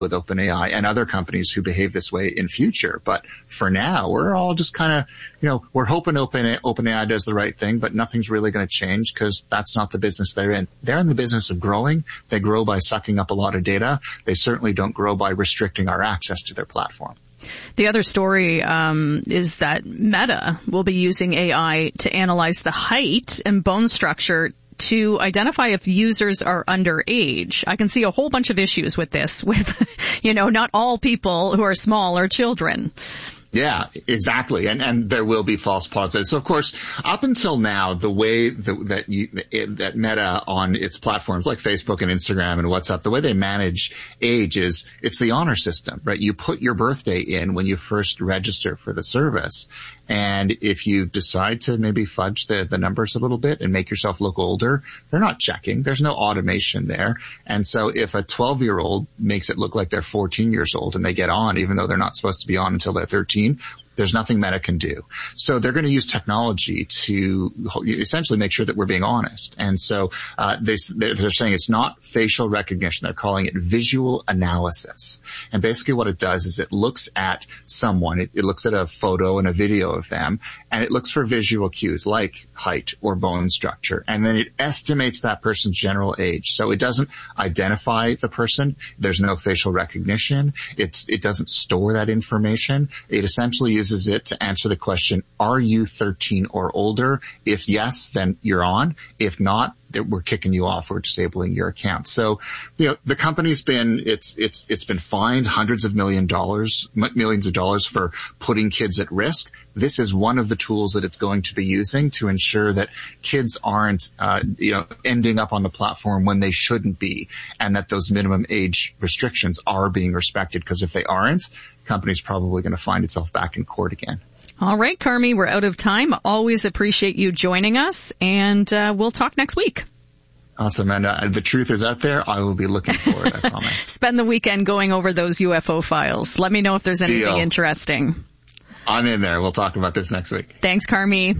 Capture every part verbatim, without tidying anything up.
with OpenAI and other companies who behave this way in future. But for now, we're all just kind of, you know, we're hoping Open, OpenAI does the right thing, but nothing's really going to change because that's not the business they're in. They're in the business of growing. They grow by sucking up a lot of data. They certainly don't grow by restricting our access to their platform. The other story um, is that Meta will be using A I to analyze the height and bone structure to identify if users are underage. I can see a whole bunch of issues with this, with, you know, not all people who are small are children. Yeah, exactly. And, and there will be false positives. So of course, up until now, the way that, that, you, that Meta on its platforms like Facebook and Instagram and WhatsApp, the way they manage age is it's the honor system, right? You put your birthday in when you first register for the service. And if you decide to maybe fudge the, the numbers a little bit and make yourself look older, they're not checking. There's no automation there. And so if a twelve year old makes it look like they're fourteen years old and they get on, even though they're not supposed to be on until they're thirteen, there's nothing Meta can do. So they're going to use technology to essentially make sure that we're being honest. And so uh, they, they're saying it's not facial recognition. They're calling it visual analysis. And basically what it does is it looks at someone. It, it looks at a photo and a video of them, and it looks for visual cues like height or bone structure. And then it estimates that person's general age. So it doesn't identify the person. There's no facial recognition. It's, it doesn't store that information. It essentially uses it to answer the question, are you thirteen or older? If yes, then you're on. If not, we're kicking you off or disabling your account. So, you know, the company's been, it's, it's, it's been fined hundreds of million dollars, millions of dollars for putting kids at risk. This is one of the tools that it's going to be using to ensure that kids aren't, uh, you know, ending up on the platform when they shouldn't be, and that those minimum age restrictions are being respected. Because if they aren't, the company's probably going to find itself back in court again. All right, Carmi, we're out of time. Always appreciate you joining us, and uh, we'll talk next week. Awesome. And uh, the truth is out there. I will be looking for it, I promise. Spend the weekend going over those U F O files. Let me know if there's anything Deal. interesting. I'm in there. We'll talk about this next week. Thanks, Carmi.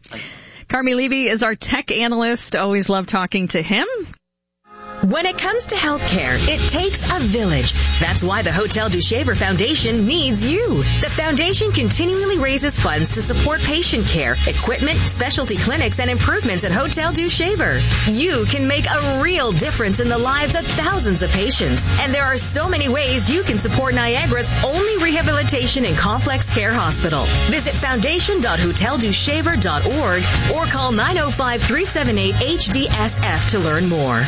Carmi Levy is our tech analyst. Always love talking to him. When it comes to healthcare, it takes a village. That's why the Hotel du Shaver Foundation needs you. The foundation continually raises funds to support patient care, equipment, specialty clinics, and improvements at Hotel du Shaver. You can make a real difference in the lives of thousands of patients. And there are so many ways you can support Niagara's only rehabilitation and complex care hospital. Visit foundation dot hotel du shaver dot org or call nine oh five, three seven eight, H D S F to learn more.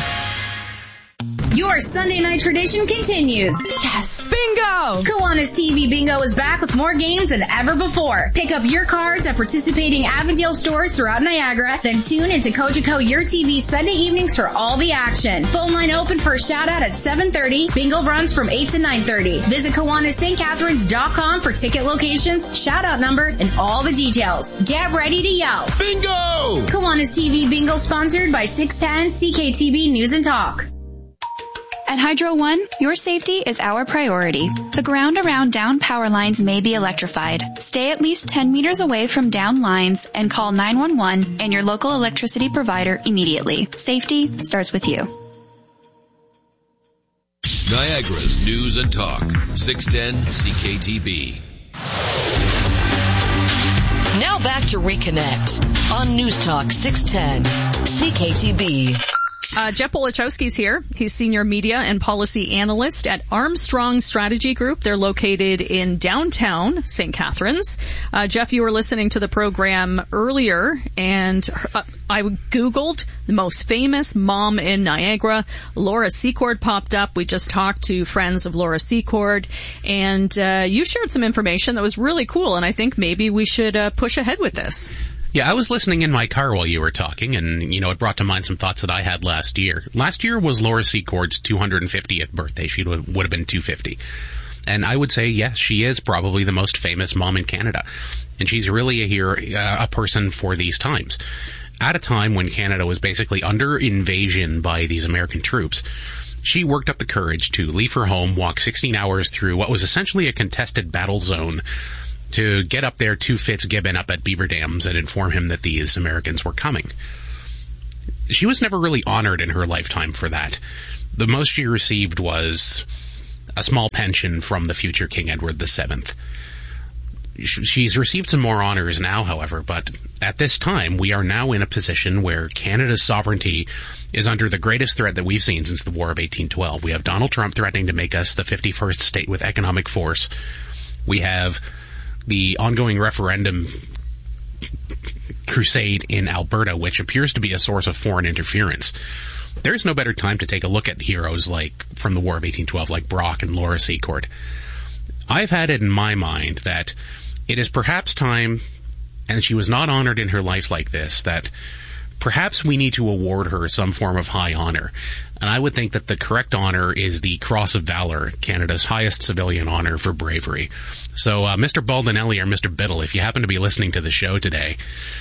Your Sunday night tradition continues. Yes. Bingo! Kiwanis T V Bingo is back with more games than ever before. Pick up your cards at participating Avondale stores throughout Niagara, then tune into Cogeco Your T V Sunday evenings for all the action. Phone line open for a shout out at seven thirty. Bingo runs from eight to nine thirty. Visit Kiwanis St Catharines dot com for ticket locations, shout out number, and all the details. Get ready to yell. Bingo! Kiwanis T V Bingo sponsored by six ten C K T V News and Talk. At Hydro One, your safety is our priority. The ground around down power lines may be electrified. Stay at least ten meters away from down lines and call nine one one and your local electricity provider immediately. Safety starts with you. Niagara's News and Talk, six ten C K T B. Now back to Reconnect on News Talk six ten C K T B. Uh, Jeff Polichowski's here. He's Senior Media and Policy Analyst at Armstrong Strategy Group. They're located in downtown Saint Catharines. Uh, Jeff, you were listening to the program earlier, and uh, I Googled the most famous mom in Niagara. Laura Secord popped up. We just talked to friends of Laura Secord, and uh, you shared some information that was really cool, and I think maybe we should uh, push ahead with this. Yeah, I was listening in my car while you were talking, and, you know, it brought to mind some thoughts that I had last year. Last year was Laura Secord's two hundred fiftieth birthday. She would have been two hundred fifty. And I would say, yes, she is probably the most famous mom in Canada. And she's really a hero, uh, a person for these times. At a time when Canada was basically under invasion by these American troops, she worked up the courage to leave her home, walk sixteen hours through what was essentially a contested battle zone, to get up there to Fitzgibbon up at Beaver Dams and inform him that these Americans were coming. She was never really honored in her lifetime for that. The most she received was a small pension from the future King Edward the Seventh. She's received some more honors now, however, but at this time, we are now in a position where Canada's sovereignty is under the greatest threat that we've seen since the War of eighteen twelve. We have Donald Trump threatening to make us the fifty-first state with economic force. We have the ongoing referendum crusade in Alberta, which appears to be a source of foreign interference. There's no better time to take a look at heroes like from the War of eighteen twelve, like Brock and Laura Secord. I've had it in my mind that it is perhaps time, and she was not honored in her life like this, that perhaps we need to award her some form of high honor. And I would think that the correct honor is the Cross of Valor, Canada's highest civilian honor for bravery. So, uh, Mister Baldinelli or Mister Biddle, if you happen to be listening to the show today,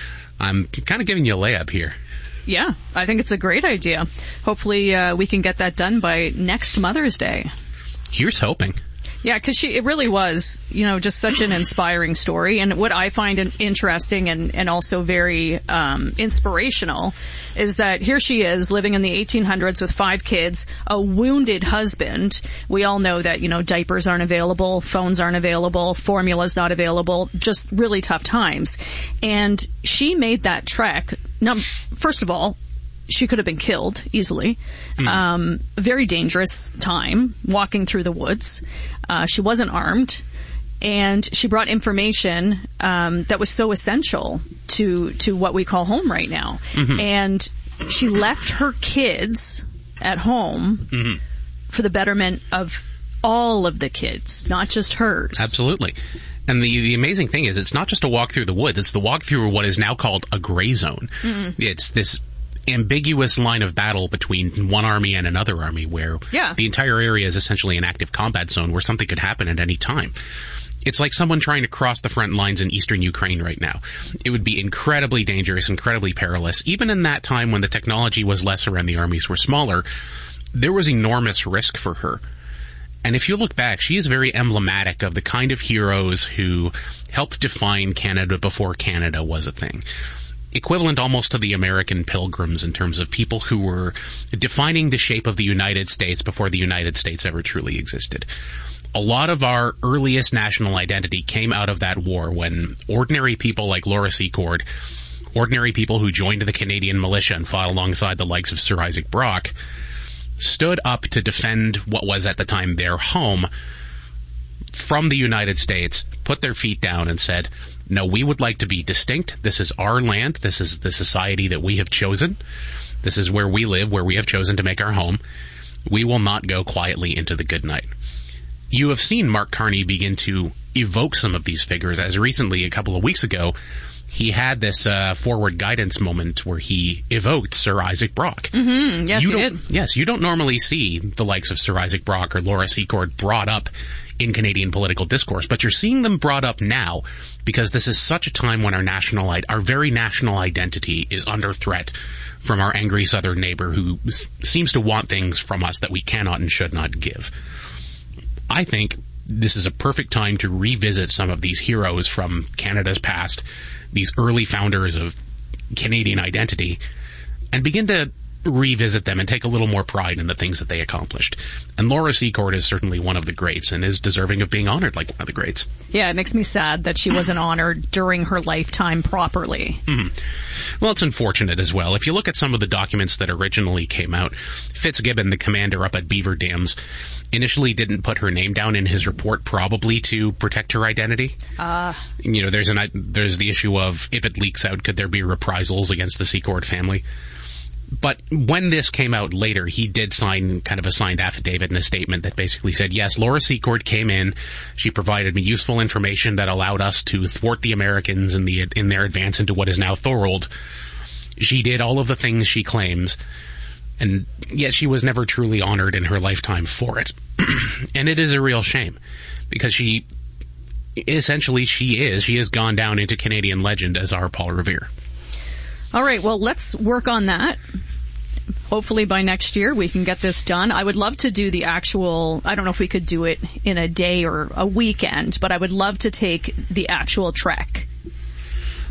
I'm kind of giving you a layup here. Yeah, I think it's a great idea. Hopefully uh, we can get that done by next Mother's Day. Here's hoping. Yeah, because she it really was, you know, just such an inspiring story. And what I find interesting and, and also very um, inspirational is that here she is living in the eighteen hundreds with five kids, a wounded husband. We all know that, you know, diapers aren't available, phones aren't available, formula's not available, just really tough times. And she made that trek. Now, first of all, she could have been killed easily. Mm. Um, very dangerous time walking through the woods. Uh, she wasn't armed, and she brought information um, that was so essential to to what we call home right now. Mm-hmm. And she left her kids at home mm-hmm. for the betterment of all of the kids, not just hers. Absolutely. And the, the amazing thing is, it's not just a walk through the woods. It's the walk through what is now called a gray zone. Mm-hmm. It's this ambiguous line of battle between one army and another army where yeah. the entire area is essentially an active combat zone where something could happen at any time. It's like someone trying to cross the front lines in eastern Ukraine right now. It would be incredibly dangerous, incredibly perilous. Even in that time when the technology was lesser and the armies were smaller, there was enormous risk for her. And if you look back, she is very emblematic of the kind of heroes who helped define Canada before Canada was a thing. Equivalent almost to the American Pilgrims in terms of people who were defining the shape of the United States before the United States ever truly existed. A lot of our earliest national identity came out of that war when ordinary people like Laura Secord, ordinary people who joined the Canadian militia and fought alongside the likes of Sir Isaac Brock, stood up to defend what was at the time their home from the United States, put their feet down and said, no, we would like to be distinct. This is our land. This is the society that we have chosen. This is where we live, where we have chosen to make our home. We will not go quietly into the good night. You have seen Mark Carney begin to evoke some of these figures. As recently, a couple of weeks ago, he had this uh, forward guidance moment where he evoked Sir Isaac Brock. Mm-hmm. Yes, you he did. did. Yes, you don't normally see the likes of Sir Isaac Brock or Laura Secord brought up in Canadian political discourse, but you're seeing them brought up now because this is such a time when our national, our very national identity is under threat from our angry southern neighbor who s- seems to want things from us that we cannot and should not give. I think this is a perfect time to revisit some of these heroes from Canada's past, these early founders of Canadian identity, and begin to revisit them and take a little more pride in the things that they accomplished. And Laura Secord is certainly one of the greats and is deserving of being honored like one of the greats. Yeah, it makes me sad that she wasn't honored during her lifetime properly. Mm-hmm. Well, it's unfortunate as well. If you look at some of the documents that originally came out, Fitzgibbon, the commander up at Beaver Dams, initially didn't put her name down in his report, probably to protect her identity. Uh, you know, there's an there's the issue of if it leaks out, could there be reprisals against the Secord family? But when this came out later, he did sign kind of a signed affidavit and a statement that basically said, yes, Laura Secord came in. She provided me useful information that allowed us to thwart the Americans in the in their advance into what is now Thorold. She did all of the things she claims, and yet she was never truly honored in her lifetime for it. And it is a real shame, because she, essentially she is, she has gone down into Canadian legend as our Paul Revere. All right, well, let's work on that. Hopefully by next year we can get this done. I would love to do the actual, I don't know if we could do it in a day or a weekend, but I would love to take the actual trek.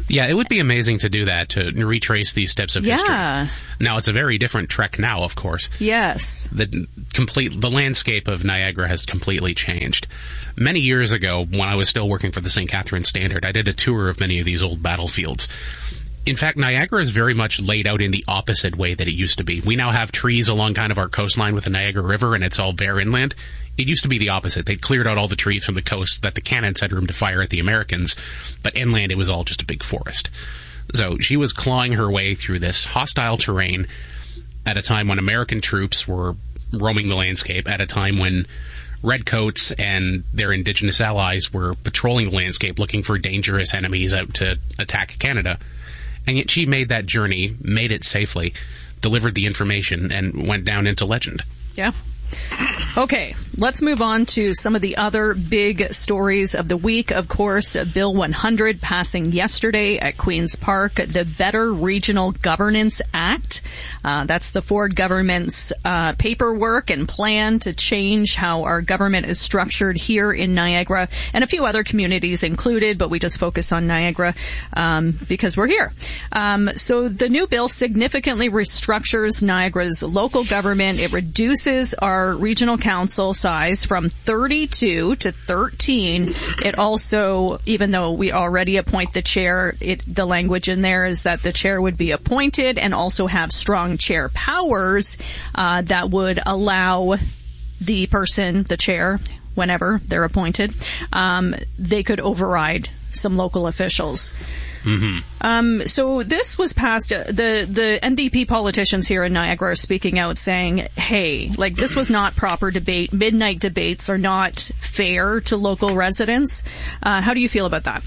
Yeah, it would be amazing to do that, to retrace these steps of yeah. history. Now, it's a very different trek now, of course. Yes. The complete the landscape of Niagara has completely changed. Many years ago, when I was still working for the Saint Catharines Standard, I did a tour of many of these old battlefields. In fact, Niagara is very much laid out in the opposite way that it used to be. We now have trees along kind of our coastline with the Niagara River, and it's all bare inland. It used to be the opposite. They'd cleared out all the trees from the coast that the cannons had room to fire at the Americans, but inland it was all just a big forest. So she was clawing her way through this hostile terrain at a time when American troops were roaming the landscape, at a time when redcoats and their indigenous allies were patrolling the landscape looking for dangerous enemies out to attack Canada. And yet she made that journey, made it safely, delivered the information, and went down into legend. Yeah. Okay, let's move on to some of the other big stories of the week. Of course, Bill one hundred passing yesterday at Queen's Park, the Better Regional Governance Act. Uh, that's the Ford government's uh, paperwork and plan to change how our government is structured here in Niagara, and a few other communities included, but we just focus on Niagara um, because we're here. Um, so the new bill significantly restructures Niagara's local government. It reduces our regional council size from thirty-two to thirteen. It also, even though we already appoint the chair, it, the language in there is that the chair would be appointed and also have strong chair powers uh, that would allow the person, the chair, whenever they're appointed, um, they could override some local officials. Mm-hmm. Um, so this was passed, uh, the, the N D P politicians here in Niagara are speaking out saying, hey, like this was not proper debate. Midnight debates are not fair to local residents. Uh, how do you feel about that?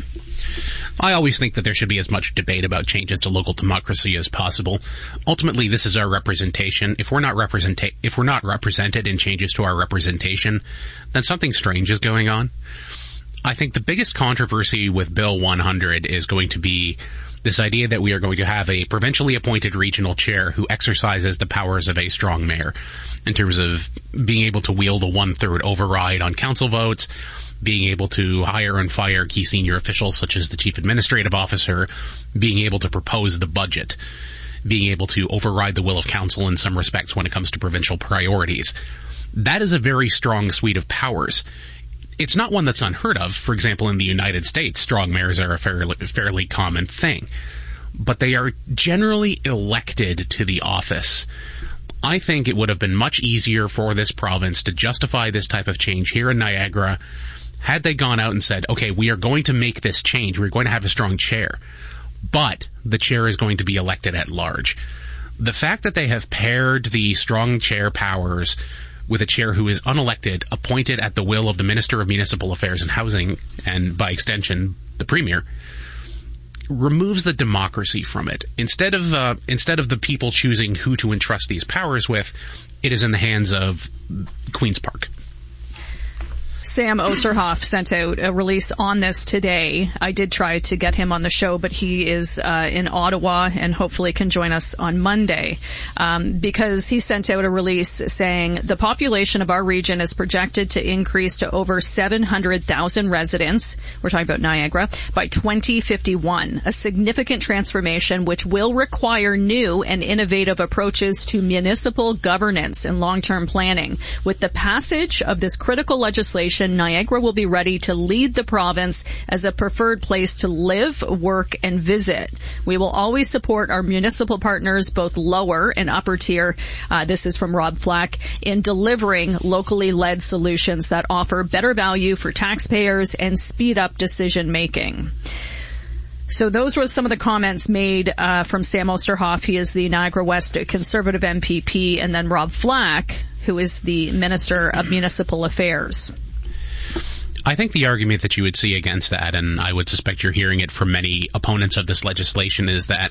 I always think that there should be as much debate about changes to local democracy as possible. Ultimately, this is our representation. If we're not representa- if we're not represented in changes to our representation, then something strange is going on. I think the biggest controversy with Bill one hundred is going to be this idea that we are going to have a provincially appointed regional chair who exercises the powers of a strong mayor in terms of being able to wield a one-third override on council votes, being able to hire and fire key senior officials such as the chief administrative officer, being able to propose the budget, being able to override the will of council in some respects when it comes to provincial priorities. That is a very strong suite of powers. It's not one that's unheard of. For example, in the United States, strong mayors are a fairly, fairly common thing. But they are generally elected to the office. I think it would have been much easier for this province to justify this type of change here in Niagara had they gone out and said, okay, we are going to make this change. We're going to have a strong chair. But the chair is going to be elected at large. The fact that they have paired the strong chair powers with a chair who is unelected, appointed at the will of the Minister of Municipal Affairs and Housing, and by extension, the Premier, removes the democracy from it. Instead of uh, instead of the people choosing who to entrust these powers with, it is in the hands of Queen's Park. Sam Osterhoff sent out a release on this today. I did try to get him on the show, but he is uh, in Ottawa and hopefully can join us on Monday um, because he sent out a release saying the population of our region is projected to increase to over seven hundred thousand residents. We're talking about Niagara by twenty fifty-one, a significant transformation which will require new and innovative approaches to municipal governance and long-term planning. With the passage of this critical legislation, Niagara will be ready to lead the province as a preferred place to live, work, and visit. We will always support our municipal partners, both lower and upper tier, uh, this is from Rob Flack, in delivering locally led solutions that offer better value for taxpayers and speed up decision making. So those were some of the comments made uh, from Sam Osterhoff. He is the Niagara West Conservative M P P, and then Rob Flack, who is the Minister of Municipal Affairs. I think the argument that you would see against that, and I would suspect you're hearing it from many opponents of this legislation, is that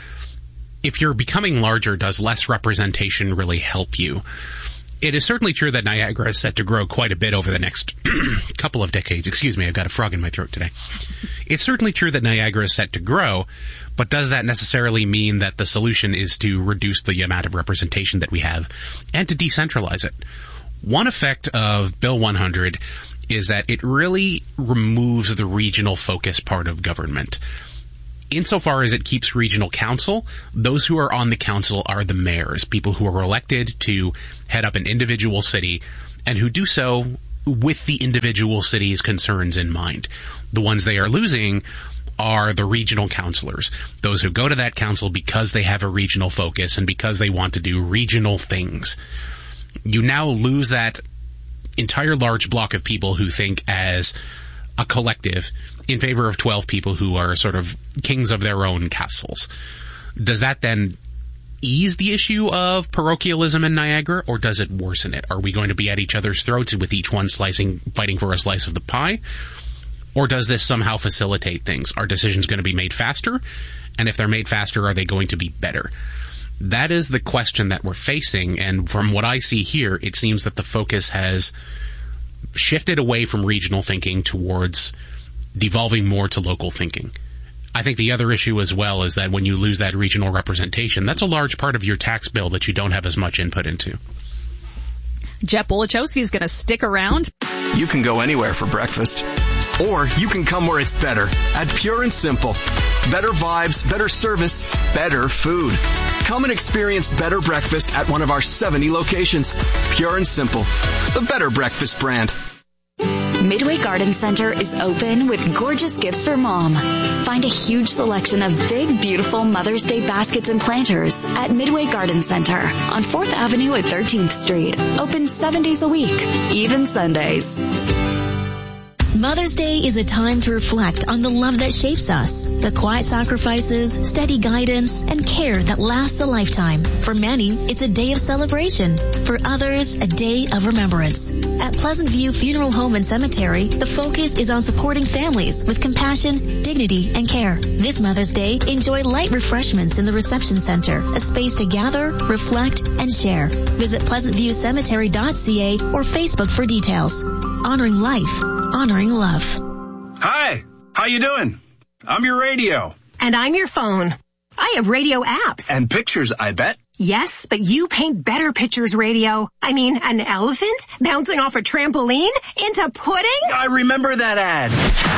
if you're becoming larger, does less representation really help you? It is certainly true that Niagara is set to grow quite a bit over the next couple of decades. Excuse me, I've got a frog in my throat today. It's certainly true that Niagara is set to grow, but does that necessarily mean that the solution is to reduce the amount of representation that we have and to decentralize it? One effect of Bill one hundred is that it really removes the regional focus part of government. insofar as it keeps regional council, those who are on the council are the mayors, people who are elected to head up an individual city and who do so with the individual city's concerns in mind. The ones they are losing are the regional councilors, those who go to that council because they have a regional focus and because they want to do regional things. You now lose that entire large block of people who think as a collective in favor of twelve people who are sort of kings of their own castles. Does that then ease the issue of parochialism in Niagara, or does it worsen it? Are we going to be at each other's throats with each one slicing, fighting for a slice of the pie? Or does this somehow facilitate things? Are decisions going to be made faster? And if they're made faster, are they going to be better? That is the question that we're facing, and from what I see here, it seems that the focus has shifted away from regional thinking towards devolving more to local thinking. I think the other issue as well is that when you lose that regional representation, that's a large part of your tax bill that you don't have as much input into. Jeff Wolichowski is going to stick around. You can go anywhere for breakfast. Or you can come where it's better at Pure and Simple. Better vibes, better service, better food. Come and experience better breakfast at one of our seventy locations. Pure and Simple, the better breakfast brand. Midway Garden Center is open with gorgeous gifts for mom. Find a huge selection of big, beautiful Mother's Day baskets and planters at Midway Garden Center on fourth Avenue at thirteenth Street. Open seven days a week, even Sundays. Mother's Day is a time to reflect on the love that shapes us, the quiet sacrifices, steady guidance, and care that lasts a lifetime. For many, it's a day of celebration. For others, a day of remembrance. At Pleasant View Funeral Home and Cemetery, the focus is on supporting families with compassion, dignity, and care. This Mother's Day, enjoy light refreshments in the reception center, a space to gather, reflect, and share. Visit pleasant view cemetery dot c a or Facebook for details. Honoring life. Honoring love. Hi, how you doing? I'm your radio. And I'm your phone. I have radio apps. And pictures, I bet. Yes, but you paint better pictures, radio. I mean, an elephant bouncing off a trampoline into pudding? I remember that ad.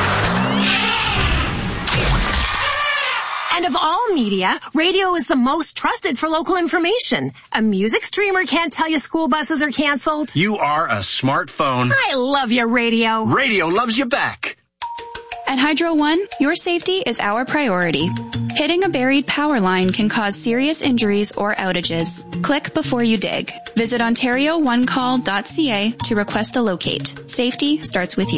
And of all media, radio is the most trusted for local information. A music streamer can't tell you school buses are canceled. You are a smartphone. I love you, radio. Radio loves you back. At Hydro One, your safety is our priority. Hitting a buried power line can cause serious injuries or outages. Click before you dig. Visit ontario one call dot c a to request a locate. Safety starts with you.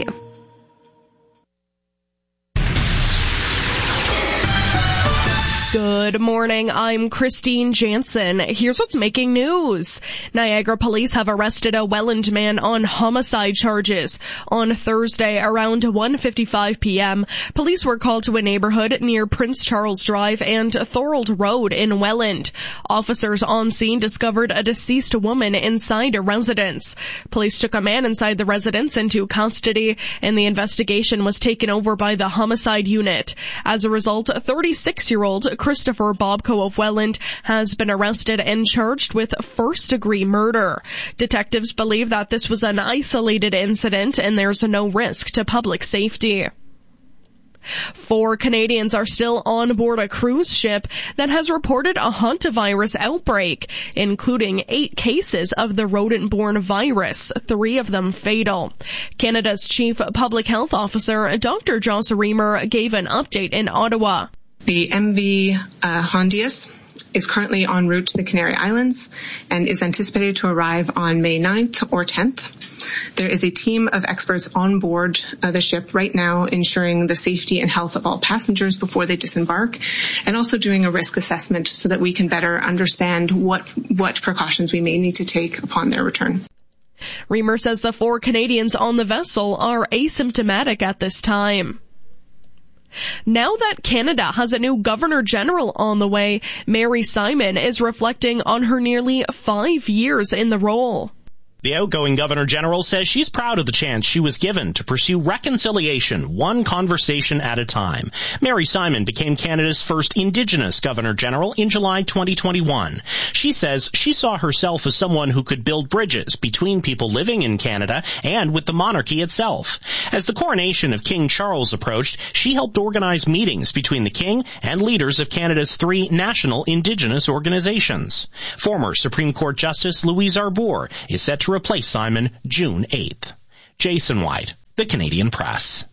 Good morning, I'm Christine Jansen. Here's what's making news. Niagara police have arrested a Welland man on homicide charges. On Thursday, around one fifty-five p.m., police were called to a neighborhood near Prince Charles Drive and Thorold Road in Welland. Officers on scene discovered a deceased woman inside a residence. Police took a man inside the residence into custody, and the investigation was taken over by the homicide unit. As a result, thirty-six-year-old Christopher Bobko of Welland has been arrested and charged with first-degree murder. Detectives believe that this was an isolated incident and there's no risk to public safety. Four Canadians are still on board a cruise ship that has reported a hantavirus outbreak, including eight cases of the rodent-borne virus, three of them fatal. Canada's Chief Public Health Officer, Doctor Joss Reamer, gave an update in Ottawa. The M V uh, Hondius is currently en route to the Canary Islands and is anticipated to arrive on May ninth or tenth. There is a team of experts on board uh, the ship right now ensuring the safety and health of all passengers before they disembark, and also doing a risk assessment so that we can better understand what what precautions we may need to take upon their return. Reamer says the four Canadians on the vessel are asymptomatic at this time. Now that Canada has a new Governor General on the way, Mary Simon is reflecting on her nearly five years in the role. The outgoing Governor General says she's proud of the chance she was given to pursue reconciliation one conversation at a time. Mary Simon became Canada's first Indigenous Governor General in July twenty twenty-one. She says she saw herself as someone who could build bridges between people living in Canada and with the monarchy itself. As the coronation of King Charles approached, she helped organize meetings between the King and leaders of Canada's three national Indigenous organizations. Former Supreme Court Justice Louise Arbour is set to replace Simon June eighth. Jason White, The Canadian Press.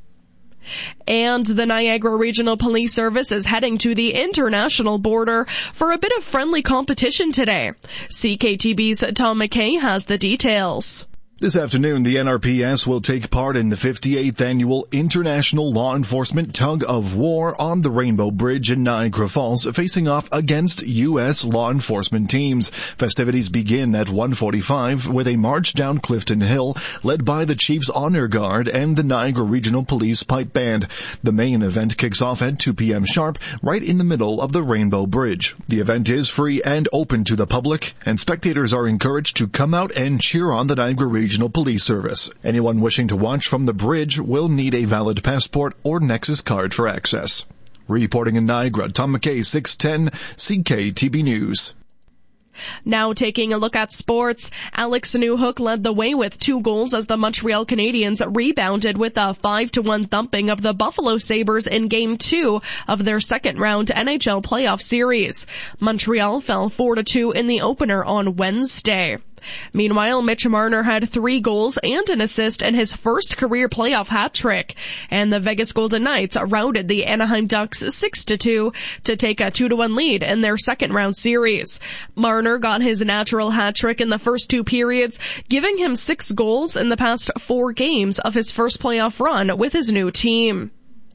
And the Niagara Regional Police Service is heading to the international border for a bit of friendly competition today. C K T B's Tom McKay has the details. This afternoon, the N R P S will take part in the fifty-eighth Annual International Law Enforcement Tug of War on the Rainbow Bridge in Niagara Falls, facing off against U S law enforcement teams. Festivities begin at one forty-five with a march down Clifton Hill led by the Chief's Honor Guard and the Niagara Regional Police Pipe Band. The main event kicks off at two p.m. sharp, right in the middle of the Rainbow Bridge. The event is free and open to the public, and spectators are encouraged to come out and cheer on the Niagara Regional Regional Police Service. Anyone wishing to watch from the bridge will need a valid passport or Nexus card for access. Reporting in Niagara, Tom McKay, six ten C K T B News. Now taking a look at sports, Alex Newhook led the way with two goals as the Montreal Canadiens rebounded with a five to one thumping of the Buffalo Sabres in Game two of their second round N H L playoff series. Montreal fell four to two in the opener on Wednesday. Meanwhile, Mitch Marner had three goals and an assist in his first career playoff hat trick, and the Vegas Golden Knights routed the Anaheim Ducks six to two to take a two to one lead in their second round series. Marner got his natural hat trick in the first two periods, giving him six goals in the past four games of his first playoff run with his new team.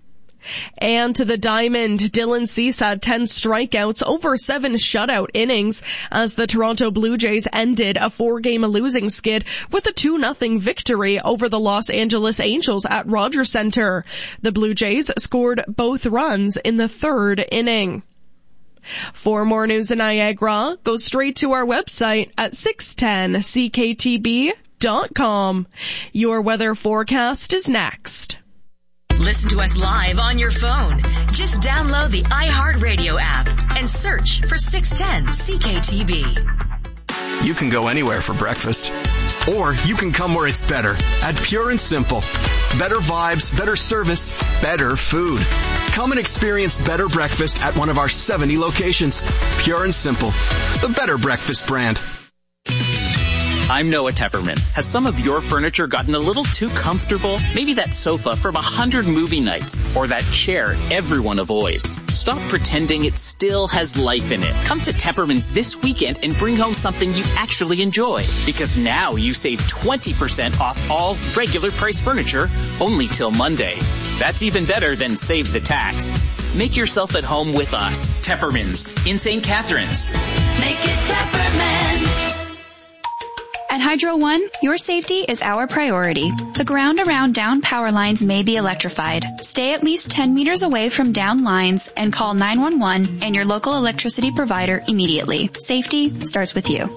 And to the diamond, Dylan Cease had ten strikeouts over seven shutout innings as the Toronto Blue Jays ended a four-game losing skid with a two nothing victory over the Los Angeles Angels at Rogers Center. The Blue Jays scored both runs in the third inning. For more news in Niagara, go straight to our website at six ten C K T B dot com. Your weather forecast is next. Listen to us live on your phone. Just download the iHeartRadio app and search for six ten C K T B. You can go anywhere for breakfast. Or you can come where it's better at Pure and Simple. Better vibes, better service, better food. Come and experience better breakfast at one of our seventy locations. Pure and Simple, the better breakfast brand. I'm Noah Tepperman. Has some of your furniture gotten a little too comfortable? Maybe that sofa from a hundred movie nights, or that chair everyone avoids. Stop pretending it still has life in it. Come to Tepperman's this weekend and bring home something you actually enjoy. Because now you save twenty percent off all regular price furniture only till Monday. That's even better than save the tax. Make yourself at home with us. Tepperman's in Saint Catharines. Make it Tepperman's. At Hydro One, your safety is our priority. The ground around down power lines may be electrified. Stay at least ten meters away from down lines and call nine one one and your local electricity provider immediately. Safety starts with you.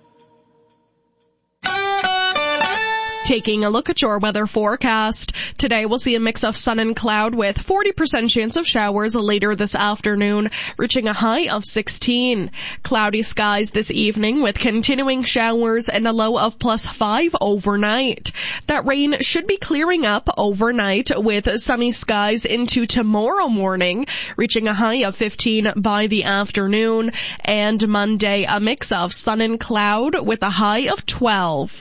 Taking a look at your weather forecast. Today we'll see a mix of sun and cloud with forty percent chance of showers later this afternoon, reaching a high of sixteen. Cloudy skies this evening with continuing showers and a low of plus five overnight. That rain should be clearing up overnight with sunny skies into tomorrow morning, reaching a high of fifteen by the afternoon. And Monday, a mix of sun and cloud with a high of twelve.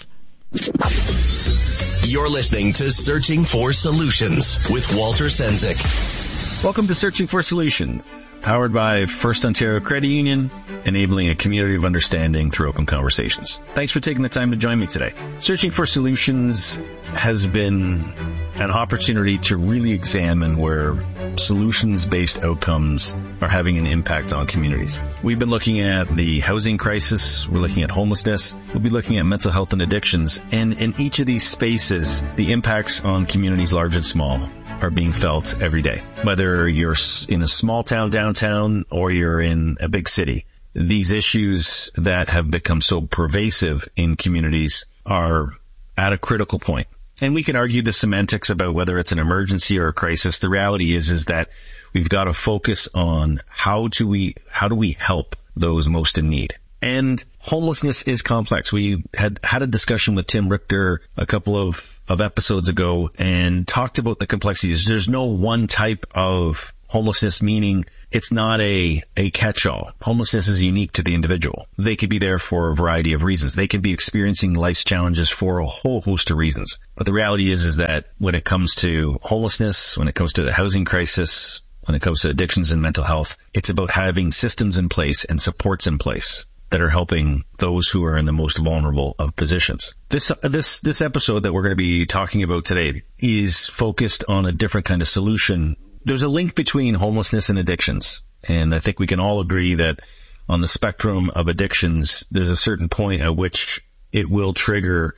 You're listening to Searching for Solutions with Walter Sendzik. Welcome to Searching for Solutions, powered by First Ontario Credit Union, enabling a community of understanding through open conversations. Thanks for taking the time to join me today. Searching for Solutions has been an opportunity to really examine where solutions-based outcomes are having an impact on communities. We've been looking at the housing crisis, we're looking at homelessness, we'll be looking at mental health and addictions, and in each of these spaces, the impacts on communities large and small are being felt every day. Whether you're in a small town downtown or you're in a big city, these issues that have become so pervasive in communities are at a critical point. And we can argue the semantics about whether it's an emergency or a crisis. The reality is, is that we've got to focus on how do we, how do we help those most in need? And homelessness is complex. We had had a discussion with Tim Richter a couple of, of episodes ago and talked about the complexities. There's no one type of homelessness, meaning it's not a, a catch-all. Homelessness is unique to the individual. They could be there for a variety of reasons. They could be experiencing life's challenges for a whole host of reasons. But the reality is, is that when it comes to homelessness, when it comes to the housing crisis, when it comes to addictions and mental health, it's about having systems in place and supports in place that are helping those who are in the most vulnerable of positions. This, this, this episode that we're going to be talking about today is focused on a different kind of solution. There's a link between homelessness and addictions. And I think we can all agree that on the spectrum of addictions, there's a certain point at which it will trigger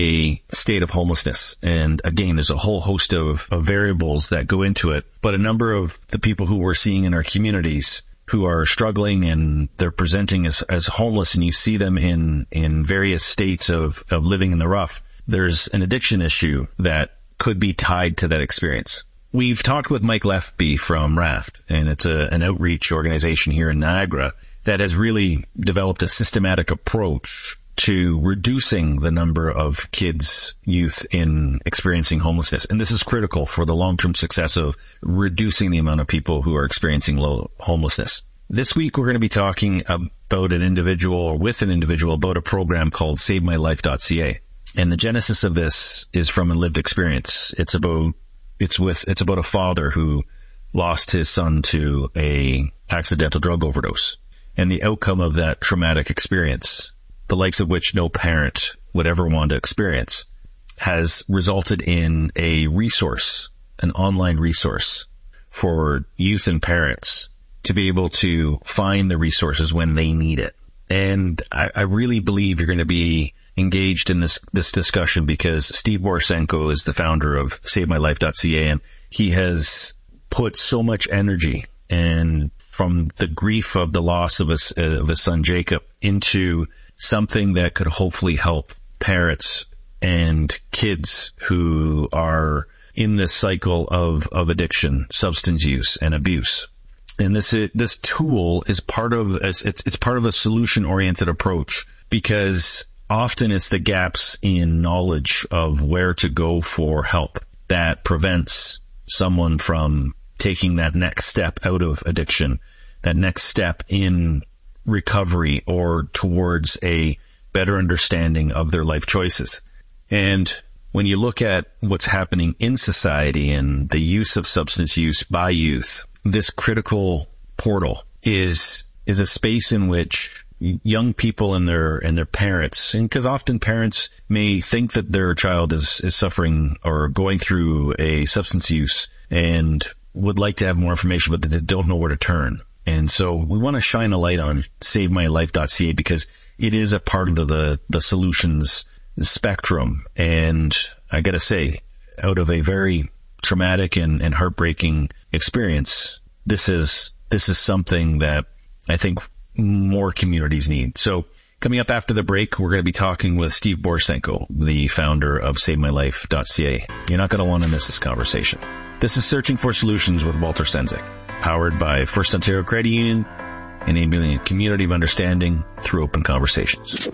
a state of homelessness. And again, there's a whole host of, of variables that go into it. But a number of the people who we're seeing in our communities who are struggling and they're presenting as, as homeless, and you see them in, in various states of, of living in the rough, there's an addiction issue that could be tied to that experience. We've talked with Mike Lefby from Raft, and it's a, an outreach organization here in Niagara that has really developed a systematic approach to reducing the number of kids, youth in experiencing homelessness. And this is critical for the long-term success of reducing the amount of people who are experiencing low homelessness. This week, we're going to be talking about an individual or with an individual about a program called save my life dot c a. And the genesis of this is from a lived experience. It's about It's with, it's about a father who lost his son to a accidental drug overdose, and the outcome of that traumatic experience, the likes of which no parent would ever want to experience, has resulted in a resource, an online resource for youth and parents to be able to find the resources when they need it. And I, I really believe you're going to be engaged in this, this discussion because Steve Borisenko is the founder of save my life dot c a, and he has put so much energy and from the grief of the loss of his, uh, of his son Jacob into something that could hopefully help parents and kids who are in this cycle of, of addiction, substance use, and abuse. And this, this tool is part of, it's, it's part of a solution-oriented approach because often it's the gaps in knowledge of where to go for help that prevents someone from taking that next step out of addiction, that next step in recovery or towards a better understanding of their life choices. And when you look at what's happening in society and the use of substance use by youth, this critical portal is is a space in which young people and their and their parents, and because often parents may think that their child is, is suffering or going through a substance use and would like to have more information, but they don't know where to turn. And so we want to shine a light on save my life dot c a because it is a part of the, the solutions spectrum. And I got to say, out of a very traumatic and, and heartbreaking experience, this is this is something that I think more communities need. So coming up after the break, we're going to be talking with Steve Borisenko, the founder of save my life dot c a. You're not going to want to miss this conversation. This is Searching for Solutions with Walter Sendzik, powered by First Ontario Credit Union, enabling a community of understanding through open conversations.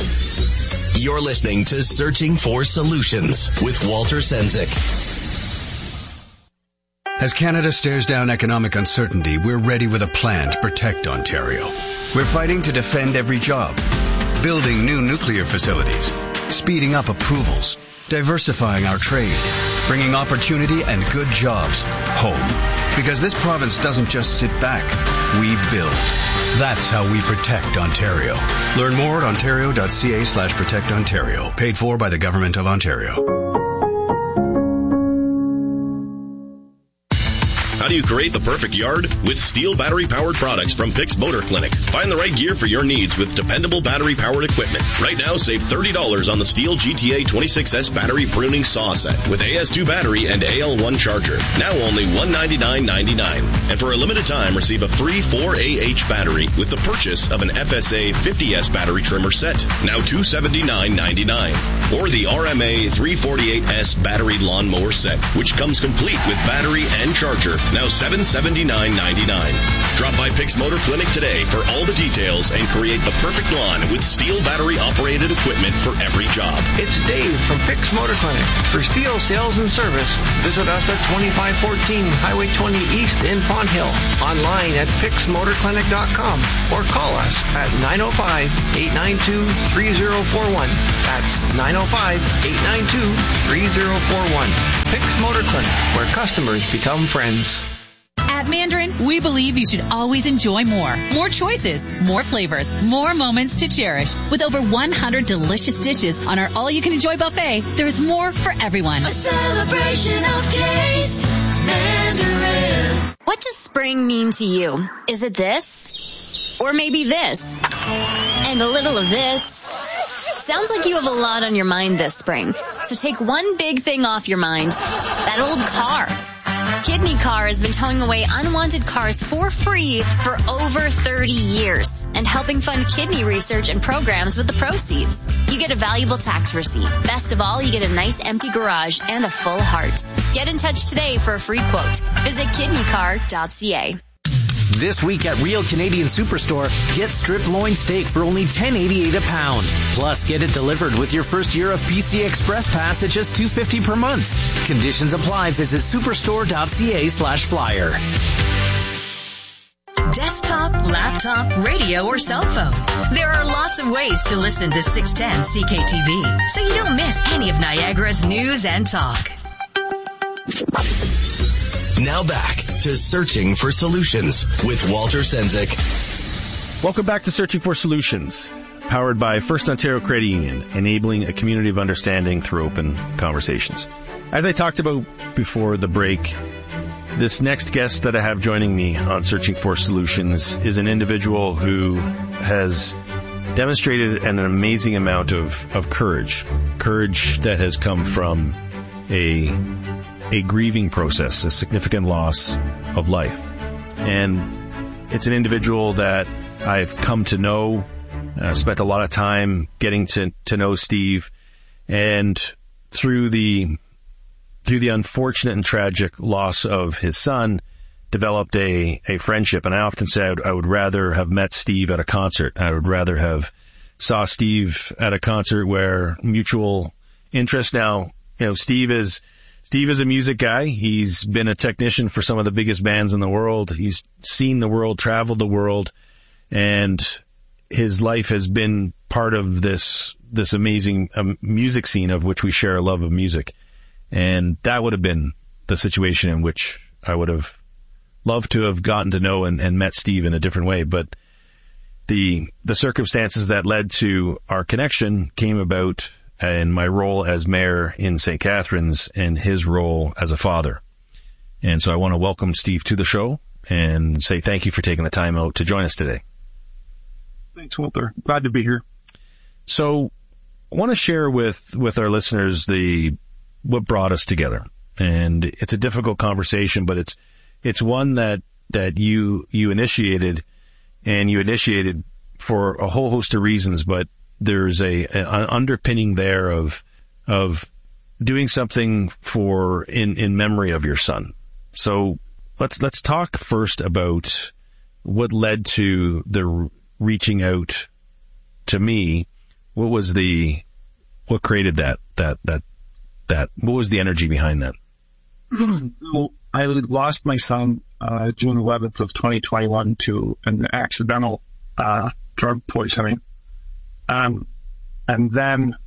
You're listening to Searching for Solutions with Walter Sendzik. As Canada stares down economic uncertainty, we're ready with a plan to protect Ontario. We're fighting to defend every job, building new nuclear facilities, speeding up approvals, diversifying our trade, bringing opportunity and good jobs home. Because this province doesn't just sit back, we build. That's how we protect Ontario. Learn more at ontario dot c a slash protect Ontario. Paid for by the Government of Ontario. How do you create the perfect yard? With Steel battery-powered products from Pix Motor Clinic. Find the right gear for your needs with dependable battery-powered equipment. Right now, save thirty dollars on the Steel G T A twenty-six S battery pruning saw set with A S two battery and A L one charger. Now only one hundred ninety-nine ninety-nine. And for a limited time, receive a free four A H battery with the purchase of an F S A fifty S battery trimmer set. Now two hundred seventy-nine ninety-nine. Or the R M A three forty-eight S battery lawnmower set, which comes complete with battery and charger. Now seven hundred seventy-nine ninety-nine. Drop by Pix Motor Clinic today for all the details and create the perfect lawn with Steel battery-operated equipment for every job. It's Dave from Pix Motor Clinic. For Steel sales and service, visit us at twenty-five fourteen Highway twenty East in Pond Hill. Online at pix motor clinic dot com or call us at nine oh five, eight nine two, three oh four one. That's nine oh five, eight nine two, three oh four one. Pix Motor Clinic, where customers become friends. At Mandarin, we believe you should always enjoy more. More choices, more flavors, more moments to cherish. With over one hundred delicious dishes on our all-you-can-enjoy buffet, there is more for everyone. A celebration of taste, Mandarin. What does spring mean to you? Is it this? Or maybe this? And a little of this? Sounds like you have a lot on your mind this spring. So take one big thing off your mind. That old car. Kidney Car has been towing away unwanted cars for free for over thirty years and helping fund kidney research and programs with the proceeds. You get a valuable tax receipt. Best of all, you get a nice empty garage and a full heart. Get in touch today for a free quote. Visit kidney car dot c a. This week at Real Canadian Superstore, get strip loin steak for only ten eighty-eight a pound. Plus, get it delivered with your first year of P C Express Pass at just two fifty per month. Conditions apply. Visit superstore dot c a slash flyer. Desktop, laptop, radio, or cell phone. There are lots of ways to listen to six ten C K T V, so you don't miss any of Niagara's news and talk. Now back to Searching for Solutions with Walter Sendzik. Welcome back to Searching for Solutions, powered by First Ontario Credit Union, enabling a community of understanding through open conversations. As I talked about before the break, this next guest that I have joining me on Searching for Solutions is an individual who has demonstrated an amazing amount of, of courage, courage that has come from a a grieving process, a significant loss of life. And it's an individual that I've come to know, uh, spent a lot of time getting to, to know Steve, and through the through the unfortunate and tragic loss of his son, developed a, a friendship. And I often say I would, I would rather have met Steve at a concert. I would rather have saw Steve at a concert where mutual interest. Now, you know, Steve is Steve is a music guy. He's been a technician for some of the biggest bands in the world. He's seen the world, traveled the world, and his life has been part of this this amazing um, music scene of which we share a love of music. And that would have been the situation in which I would have loved to have gotten to know and, and met Steve in a different way. But the the circumstances that led to our connection came about in my role as mayor in Saint Catharines and his role as a father. And so I want to welcome Steve to the show and say thank you for taking the time out to join us today. Thanks, Walter. Glad to be here. So I want to share with, with our listeners the what brought us together. And it's a difficult conversation, but it's it's one that, that you you initiated, and you initiated for a whole host of reasons, but there's a, a an underpinning there of of doing something for in, in memory of your son. So let's let's talk first about what led to the reaching out to me. What was the what created that that that that what was the energy behind that? Well, I lost my son uh, June eleventh of twenty twenty-one to an accidental uh, drug poisoning. Um, and then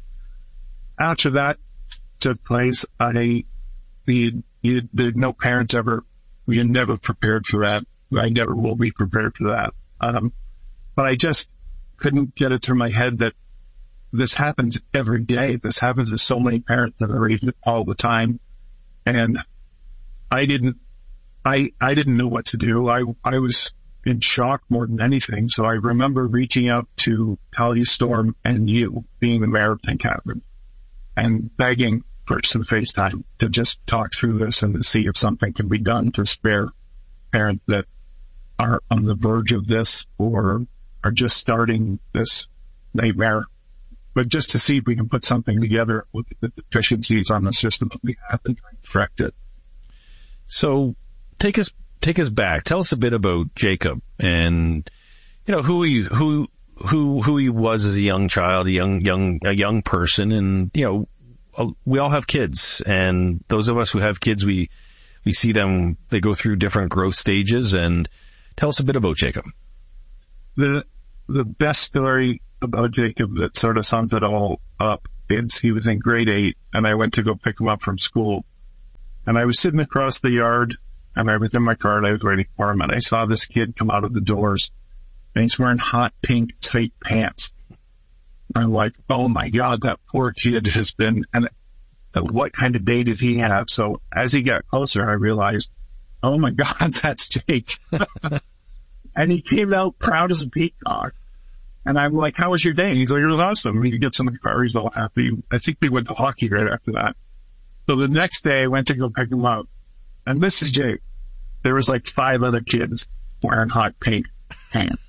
after that took place, I, we, you, the, no parents ever, we had never prepared for that. I never will be prepared for that. Um, but I just couldn't get it through my head that this happens every day. This happens to so many parents that are raising it all the time. And I didn't, I, I didn't know what to do. I, I was in shock more than anything. So I remember reaching out to Talia Storm and you, being the mayor of Saint Catharines, and begging for some FaceTime to just talk through this and to see if something can be done to spare parents that are on the verge of this or are just starting this nightmare. But just to see if we can put something together with the deficiencies on the system that we have and try to correct it. So take us take us back. Tell us a bit about Jacob and you know who he who who who he was as a young child, a young young a young person, and you know we all have kids, and those of us who have kids, we we see them, they go through different growth stages. And tell us a bit about Jacob. The the best story about Jacob that sort of sums it all up is he was in grade eight, and I went to go pick him up from school. And I was sitting across the yard, and I was in my car, and I was waiting for him, and I saw this kid come out of the doors, and he's wearing hot pink tight pants. I'm like, oh my God, that poor kid has been, and what kind of day did he have? So as he got closer, I realized, oh my God, that's Jake. And he came out proud as a peacock. And I'm like, how was your day? And he's like, it was awesome. He gets in the car, he's all happy. I think we went to hockey right after that. So the next day I went to go pick him up. And this is Jake. There was like five other kids wearing hot pink pants.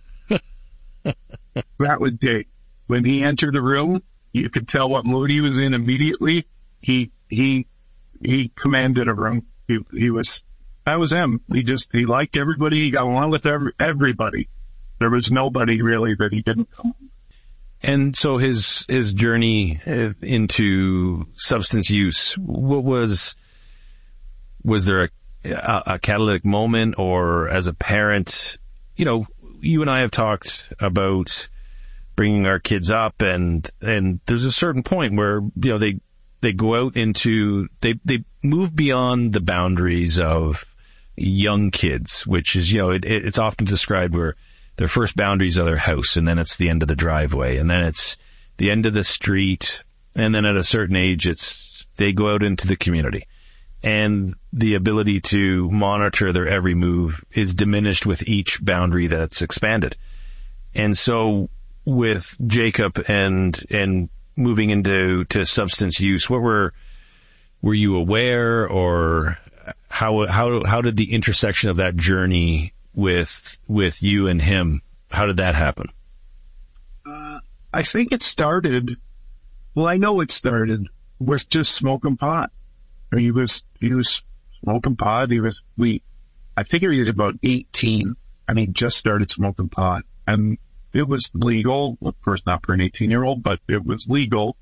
That was Jake. When he entered the room, you could tell what mood he was in immediately. He, he, he commanded a room. He, he was, that was him. He just, he liked everybody. He got along with every, everybody. There was nobody really that he didn't come. And so his, his journey into substance use, what was, was there a, a, a catalytic moment, or as a parent, you know, you and I have talked about bringing our kids up, and, and there's a certain point where, you know, they, they go out into, they, they move beyond the boundaries of young kids, which is, you know, it, it's often described where their first boundaries are their house, and then it's the end of the driveway, and then it's the end of the street, and then at a certain age, it's, they go out into the community. And the ability to monitor their every move is diminished with each boundary that's expanded. And so with Jacob and, and moving into, to substance use, what were, were you aware, or how, how, how did the intersection of that journey with, with you and him, how did that happen? Uh, I think it started, well, I know it started with just smoking pot. He was, he was smoking pot. He was, we, I figured he was about eighteen, and he just started smoking pot, and it was legal. Well, of course, not for an eighteen year old, but it was legal.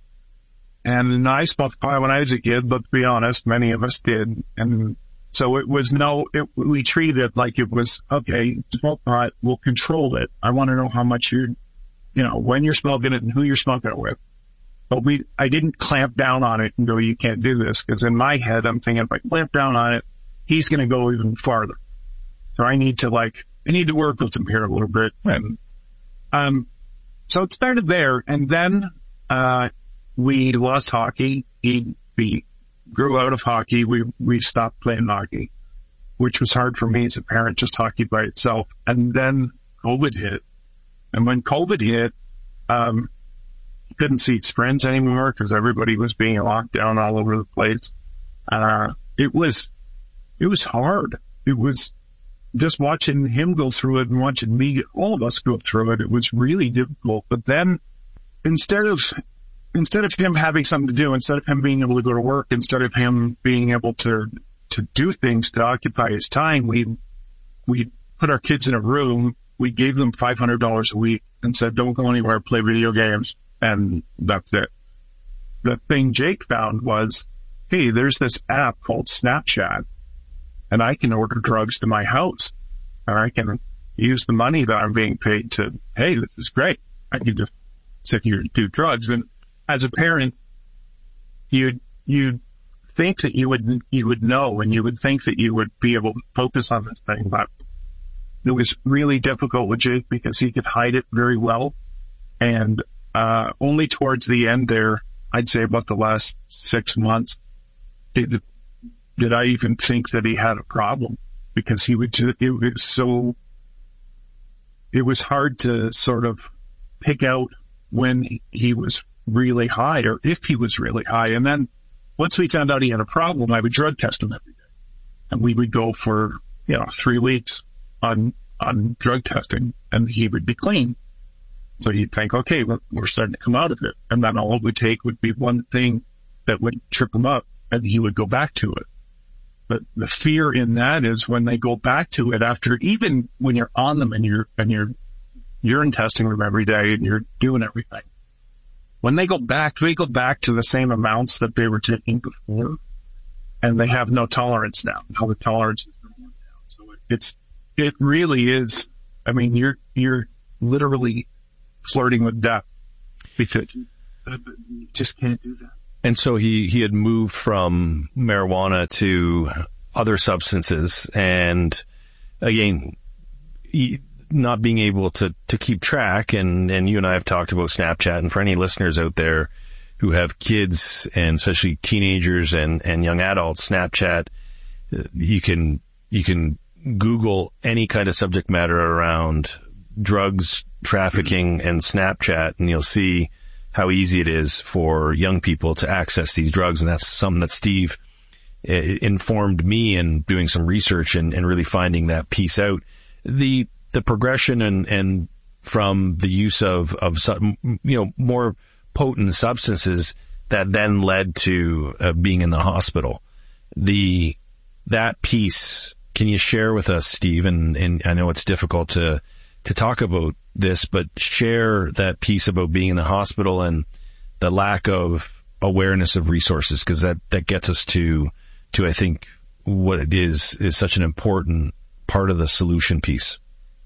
And I smoked pot when I was a kid, but to be honest, many of us did. And so it was no, it, we treated it like it was, okay, smoke pot, we'll control it. I want to know how much you're, you know, when you're smoking it and who you're smoking it with. But we, I didn't clamp down on it and go, you can't do this, because in my head, I'm thinking if I clamp down on it, he's going to go even farther. So I need to like, I need to work with him here a little bit. And, um, so it started there, and then, uh, we lost hockey. He, we grew out of hockey. We, we stopped playing hockey, which was hard for me as a parent, just hockey by itself. And then COVID hit. And when COVID hit, um, couldn't see his friends anymore because everybody was being locked down all over the place. Uh, it was, it was hard. It was just watching him go through it and watching me, all of us go through it. It was really difficult. But then instead of, instead of him having something to do, instead of him being able to go to work, instead of him being able to, to do things to occupy his time, we, we put our kids in a room. We gave them five hundred dollars a week and said, don't go anywhere, play video games. And that's it. The thing Jake found was, hey, there's this app called Snapchat, and I can order drugs to my house, or I can use the money that I'm being paid to, hey, this is great. I can just sit here and do drugs. And as a parent, you'd, you'd think that you would, you would know, and you would think that you would be able to focus on this thing, but it was really difficult with Jake because he could hide it very well. And Uh, only towards the end there, I'd say about the last six months, did, did I even think that he had a problem. because he would just, it was so, it was hard to sort of pick out when he was really high or if he was really high. And then once we found out he had a problem, I would drug test him every day. And we would go for, you know, three weeks on, on drug testing, and he would be clean. So you'd think, okay, we're, we're starting to come out of it. And then all it would take would be one thing that would trip him up, and he would go back to it. But the fear in that is when they go back to it after, even when you're on them and you're, and you're urine testing them every day and you're doing everything. When they go back, they go back to the same amounts that they were taking before, and they have no tolerance now. Now the tolerance is going down. So it's, it really is, I mean, you're, you're literally flirting with death because you just can't do that. And so he, he had moved from marijuana to other substances, and again, he, not being able to, to keep track, and, and you and I have talked about Snapchat, and for any listeners out there who have kids, and especially teenagers and, and young adults, Snapchat, you can, you can Google any kind of subject matter around drugs, trafficking, and Snapchat, and you'll see how easy it is for young people to access these drugs. And that's something that Steve uh, informed me in doing some research and, and really finding that piece out. The, the progression and, and from the use of, of, you know, more potent substances that then led to uh, being in the hospital. The, that piece, can you share with us, Steve? And, and I know it's difficult to, to talk about this, but share that piece about being in the hospital and the lack of awareness of resources, because that, that gets us to, to, I think, what it is, is such an important part of the solution piece.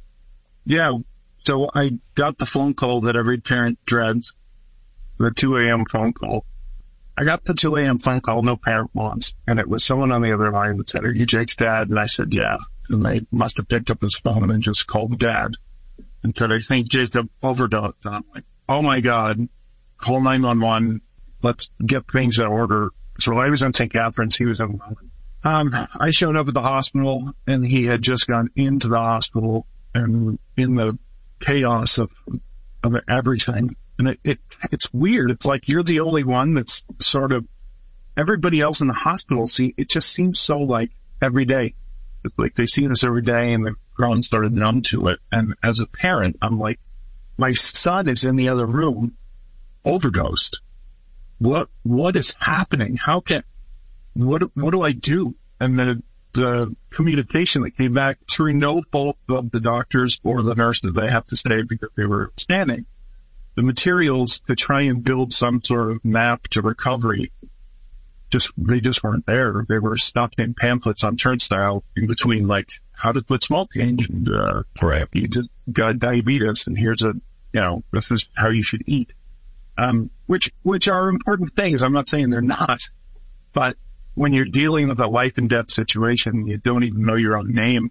Yeah. So I got the phone call that every parent dreads, the two a.m. phone call. I got the two a.m. phone call no parent wants, and it was someone on the other line that said, "Are you Jake's dad?" And I said, "Yeah." And they must have picked up his phone and just called Dad and said, "I think Jake overdosed." And I'm like, "Oh my God, call nine one one. Let's get things in order." So I was in Saint Catharines. He was in London. Um, I showed up at the hospital, and he had just gone into the hospital, and in the chaos of, of everything. And it, it, it's weird. It's like you're the only one that's sort of, everybody else in the hospital, see, it just seems so like every day. It's like they see this every day, and they've grown started numb to it. And as a parent, I'm like, my son is in the other room, overdosed. What, what is happening? How can, what, what do I do? And the, the communication that came back through no fault of the doctors or the nurses, they have to say, because they were standing. The materials to try and build some sort of map to recovery, just, they just weren't there. They were stuck in pamphlets on turnstile in between, like, how to quit smoking, and, uh, right. You just got diabetes, and here's a, you know, this is how you should eat. Um, which, which are important things. I'm not saying they're not, but when you're dealing with a life and death situation, you don't even know your own name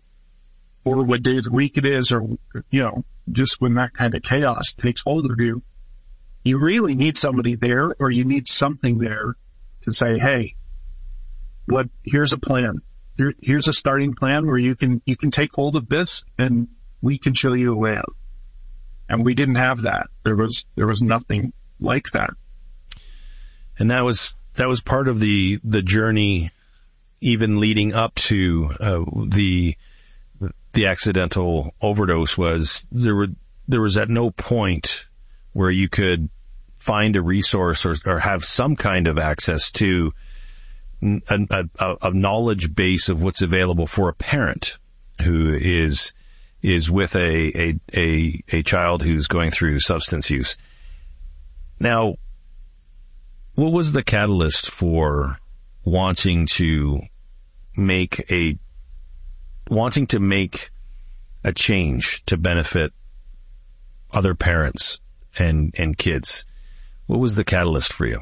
or what day of the week it is, or, you know, just when that kind of chaos takes hold of you, you really need somebody there, or you need something there to say, "Hey, what, here's a plan. Here, here's a starting plan where you can, you can take hold of this, and we can show you a way out." And we didn't have that. There was, there was nothing like that. And that was, that was part of the, the journey, even leading up to, uh, the, the accidental overdose. Was there were, there was at no point where you could find a resource or, or have some kind of access to a, a, a knowledge base of what's available for a parent who is, is with a, a, a, a child who's going through substance use. Now, what was the catalyst for wanting to make a, wanting to make a change to benefit other parents and, and kids? What was the catalyst for you?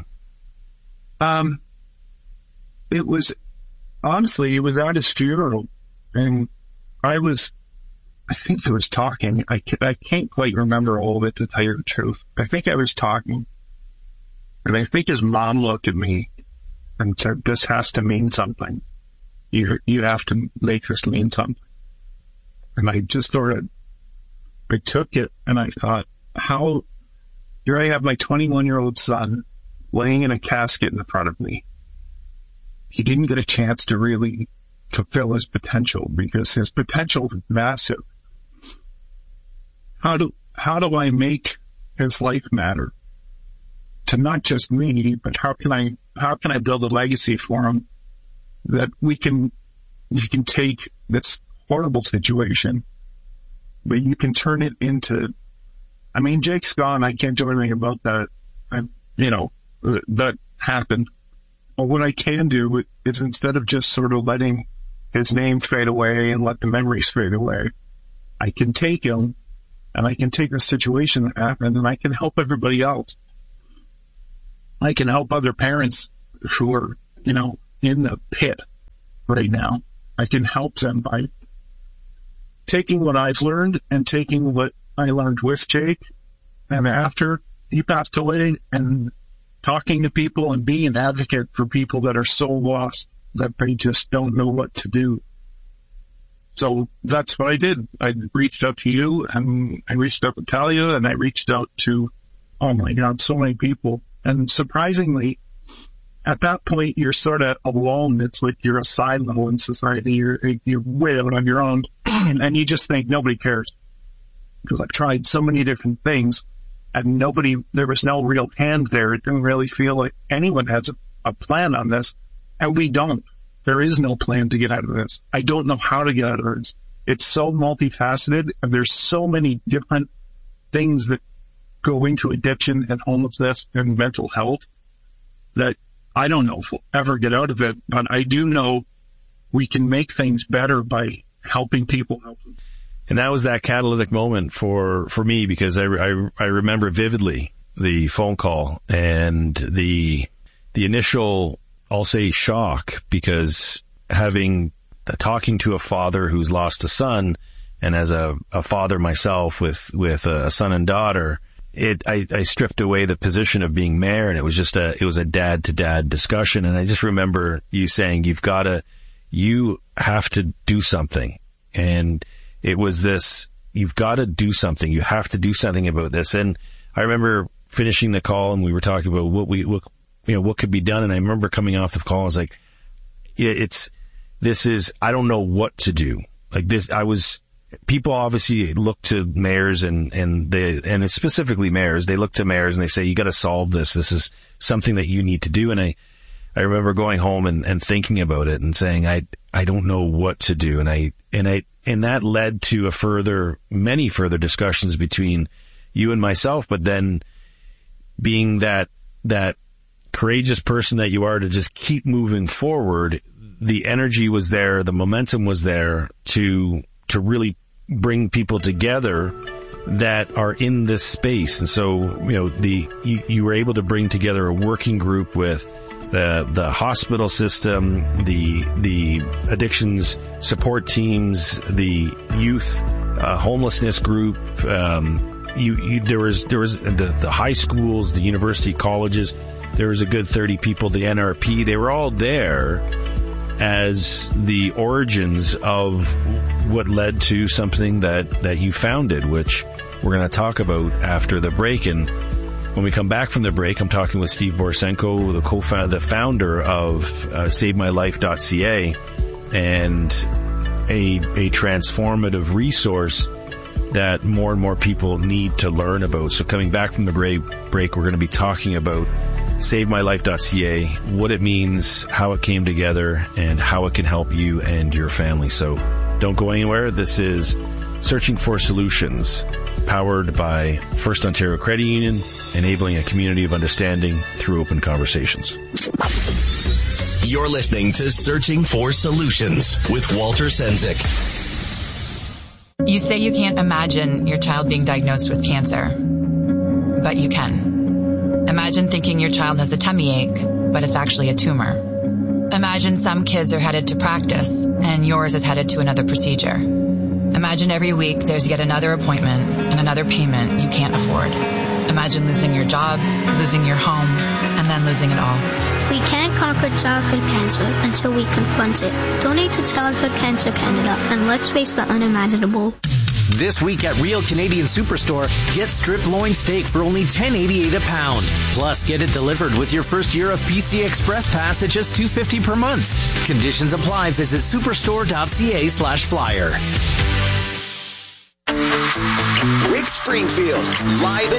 Um, it was, honestly, it was at his funeral, and I was, I think I was talking. I can't, I can't quite remember all of it, to tell you the truth. I think I was talking, and I think his mom looked at me and said, "This has to mean something." you you have to make this mean something. And I just sort of, I took it and I thought, how, here I have my twenty-one-year-old son laying in a casket in front of me. He didn't get a chance to really fulfill his potential because his potential is massive. How do, how do I make his life matter to not just me, but how can I, how can I build a legacy for him that we can, you can take this horrible situation, but you can turn it into, I mean, Jake's gone. I can't do anything about that. I, you know, that happened. But what I can do is instead of just sort of letting his name fade away and let the memories fade away, I can take him and I can take the situation that happened and I can help everybody else. I can help other parents who are, you know, in the pit right now. I can help them by taking what I've learned and taking what I learned with Jake and after he passed away and talking to people and being an advocate for people that are so lost that they just don't know what to do. So that's what I did. I reached out to you and I reached out to Talia and I reached out to, oh my God, so many people. And surprisingly, at that point, you're sort of alone. It's like you're a silo in society. You're, you're way out on your own and you just think nobody cares. Because I've tried so many different things and nobody, there was no real hand there. It didn't really feel like anyone has a, a plan on this. And we don't. There is no plan to get out of this. I don't know how to get out of this. It's so multifaceted and there's so many different things that go into addiction and homelessness and mental health that I don't know if we'll ever get out of it, but I do know we can make things better by helping people help them. And that was that catalytic moment for, for me because I, I, I remember vividly the phone call and the, the initial, I'll say shock, because having, uh, talking to a father who's lost a son and as a, a father myself with, with a son and daughter, it, I, I stripped away the position of being mayor and it was just a, it was a dad to dad discussion. And I just remember you saying, you've got to, you have to do something. And it was this, you've got to do something. You have to do something about this. And I remember finishing the call and we were talking about what we, what, you know, what could be done. And I remember coming off the call, I was like, yeah, it's, this is, I don't know what to do. Like this, I was, people obviously look to mayors and, and they, and it's specifically mayors, they look to mayors and they say, you got to solve this. This is something that you need to do. And I, I remember going home and, and thinking about it and saying, I, I don't know what to do. And I, and I, and that led to a further, many further discussions between you and myself, but then being that, that courageous person that you are to just keep moving forward, the energy was there, the momentum was there to, to really bring people together that are in this space. And so, you know, the, you, you were able to bring together a working group with the, the hospital system, the, the addictions support teams, the youth, uh, homelessness group, um, you, you, there was, there was the, the high schools, the university colleges, there was a good thirty people, the N R P, they were all there as the origins of what led to something that, that you founded, which we're going to talk about after the break. And when we come back from the break, I'm talking with Steve Borisenko, the co-founder, the founder of uh, Save My Life dot C A, and a, a transformative resource that more and more people need to learn about. So coming back from the break, break we're going to be talking about Save My Life dot C A, what it means, how it came together, and how it can help you and your family. So don't go anywhere. This is Searching for Solutions, powered by First Ontario Credit Union, enabling a community of understanding through open conversations. You're listening to Searching for Solutions with Walter Sendzik. You say you can't imagine your child being diagnosed with cancer, but you can. Imagine thinking your child has a tummy ache, but it's actually a tumor. Imagine some kids are headed to practice and yours is headed to another procedure. Imagine every week there's yet another appointment and another payment you can't afford. Imagine losing your job, losing your home, and then losing it all. We can't conquer childhood cancer until we confront it. Donate to Childhood Cancer Canada and let's face the unimaginable. This week at Real Canadian Superstore, get strip loin steak for only ten eighty-eight a pound. Plus, get it delivered with your first year of P C Express Pass at just two fifty per month. Conditions apply. Visit superstore.ca slash flyer. Rick Springfield, live